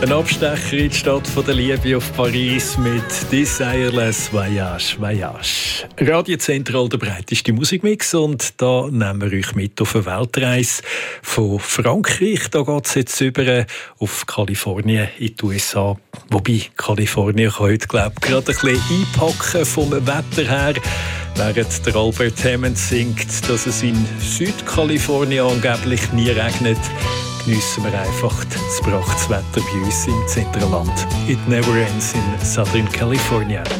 Ein Abstecher in die Stadt der Liebe auf Paris mit «Desireless Voyage, Voyage». Radio Zentral, der breiteste Musikmix, und da nehmen wir euch mit auf eine Weltreise von Frankreich. Da geht es jetzt über auf Kalifornien in die USA. Wobei Kalifornien kann heute, glaube ich, gerade ein bisschen einpacken vom Wetter her. Während der Albert Hammond singt, dass es in Südkalifornien angeblich nie regnet, geniessen wir einfach das Brachtswetter bei uns im Zentralland. It never ends in Southern California.